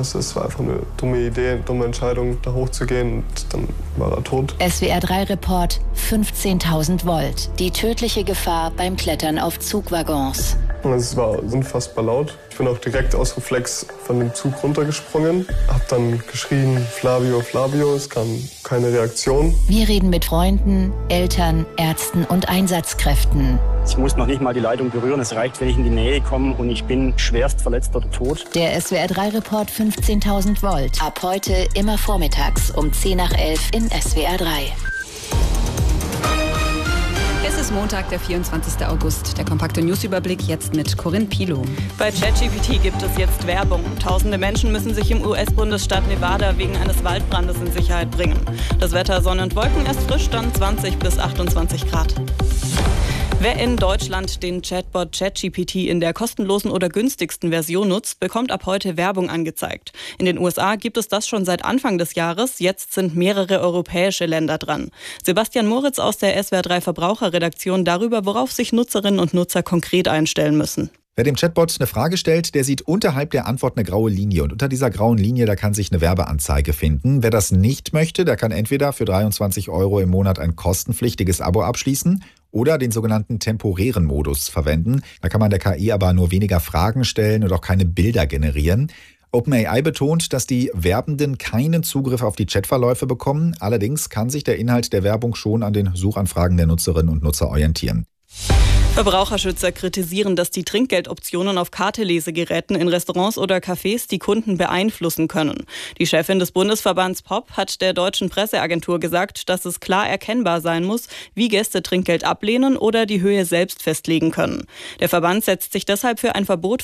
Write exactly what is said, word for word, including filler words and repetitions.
Also es war einfach eine dumme Idee, eine dumme Entscheidung, da hochzugehen und dann war er tot. S W R drei Report fünfzehntausend Volt. Die tödliche Gefahr beim Klettern auf Zugwaggons. Es war unfassbar laut. Ich bin auch direkt aus Reflex von dem Zug runtergesprungen, hab dann geschrien, Flavio, Flavio, es kam keine Reaktion. Wir reden mit Freunden, Eltern, Ärzten und Einsatzkräften. Ich muss noch nicht mal die Leitung berühren, es reicht, wenn ich in die Nähe komme und ich bin schwerst verletzt oder tot. Der S W R drei Report fünfzehntausend Volt. Ab heute immer vormittags um zehn nach elf in S W R drei. Es ist Montag, der vierundzwanzigster August. Der kompakte Newsüberblick jetzt mit Corinne Pilow. Bei ChatGPT gibt es jetzt Werbung. Tausende Menschen müssen sich im U S-Bundesstaat Nevada wegen eines Waldbrandes in Sicherheit bringen. Das Wetter Sonne und Wolken erst frisch, dann zwanzig bis achtundzwanzig Grad. Wer in Deutschland den Chatbot ChatGPT in der kostenlosen oder günstigsten Version nutzt, bekommt ab heute Werbung angezeigt. In den U S A gibt es das schon seit Anfang des Jahres. Jetzt sind mehrere europäische Länder dran. Sebastian Moritz aus der S W R drei Verbraucherredaktion darüber, worauf sich Nutzerinnen und Nutzer konkret einstellen müssen. Wer dem Chatbot eine Frage stellt, der sieht unterhalb der Antwort eine graue Linie. Und unter dieser grauen Linie, da kann sich eine Werbeanzeige finden. Wer das nicht möchte, der kann entweder für dreiundzwanzig Euro im Monat ein kostenpflichtiges Abo abschließen oder den sogenannten temporären Modus verwenden. Da kann man der K I aber nur weniger Fragen stellen und auch keine Bilder generieren. OpenAI betont, dass die Werbenden keinen Zugriff auf die Chatverläufe bekommen. Allerdings kann sich der Inhalt der Werbung schon an den Suchanfragen der Nutzerinnen und Nutzer orientieren. Verbraucherschützer kritisieren, dass die Trinkgeldoptionen auf Kartelesegeräten in Restaurants oder Cafés die Kunden beeinflussen können. Die Chefin des Bundesverbands P O P hat der deutschen Presseagentur gesagt, dass es klar erkennbar sein muss, wie Gäste Trinkgeld ablehnen oder die Höhe selbst festlegen können. Der Verband setzt sich deshalb für ein Verbot